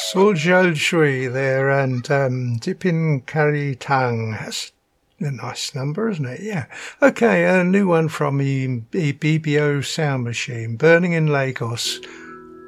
Soljal Shui there and Dipin Kari Tang. That's a nice number, isn't it? Yeah. Okay, a new one from the BBO Sound Machine. Burning in Lagos.